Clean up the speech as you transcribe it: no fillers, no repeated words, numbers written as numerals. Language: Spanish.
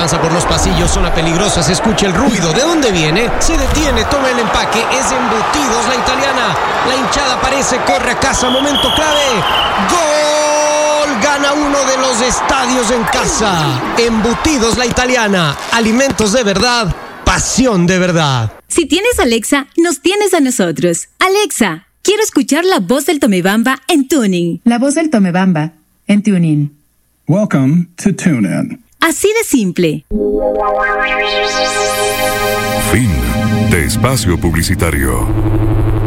avanza por los pasillos, zona peligrosa, se escucha el ruido. ¿De dónde viene? Se detiene, toma el empaque, es Embutidos La Italiana. La hinchada aparece, corre a casa, momento clave. ¡Gol! Gana uno de los estadios en casa. Embutidos La Italiana, alimentos de verdad, pasión de verdad. Si tienes Alexa, nos tienes a nosotros. Alexa, quiero escuchar la voz del Tomebamba en Tuning. La voz del Tomebamba en Tuning. Welcome to TuneIn. Así de simple. Fin de espacio publicitario.